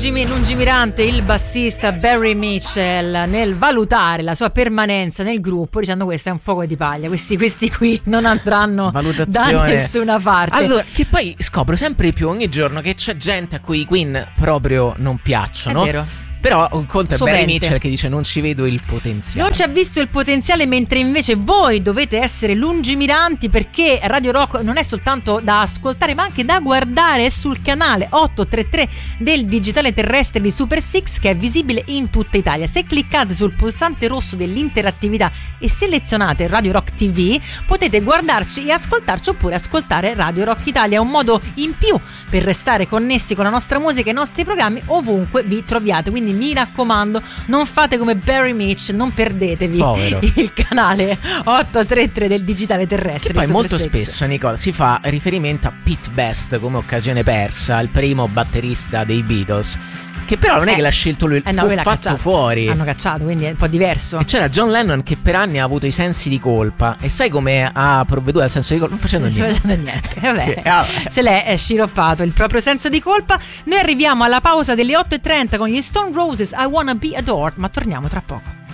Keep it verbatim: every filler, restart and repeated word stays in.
lungimi- lungimirante il bassista Barry Mitchell nel valutare la sua permanenza nel gruppo, dicendo questo è un fuoco di paglia, questi, questi qui non andranno da nessuna parte. Allora, che poi scopro sempre più ogni giorno che c'è gente a cui i Queen proprio non piacciono. È vero. Però un conto è Sovente. Barry Mitchell che dice non ci vedo il potenziale. Non ci ha visto il potenziale, mentre invece voi dovete essere lungimiranti, perché Radio Rock non è soltanto da ascoltare ma anche da guardare. È sul canale ottocentotrentatré del digitale terrestre di Super Six, che è visibile in tutta Italia. Se cliccate sul pulsante rosso dell'interattività e selezionate Radio Rock T V, potete guardarci e ascoltarci, oppure ascoltare Radio Rock Italia. È un modo in più per restare connessi con la nostra musica e i nostri programmi ovunque vi troviate. Quindi mi raccomando, non fate come Barry Mitch, non perdetevi Povero. il canale ottocentotrentatré del digitale terrestre. Che poi molto Super Six. spesso, Nicola, si fa riferimento a Pete Best come occasione persa, il primo batterista dei Beatles, che però non è Eh, che l'ha scelto lui, eh no, fu lui l'ha fatto cacciato. fuori. Hanno cacciato, quindi è un po' diverso. E c'era John Lennon che per anni ha avuto i sensi di colpa. E sai come ha provveduto al senso di colpa? Non facendo Non niente. facendo niente. Vabbè, Eh, vabbè. se l'è è sciroppato il proprio senso di colpa. Noi arriviamo alla pausa delle otto e trenta con gli Stone Roses, I Wanna Be Adored, ma torniamo tra poco.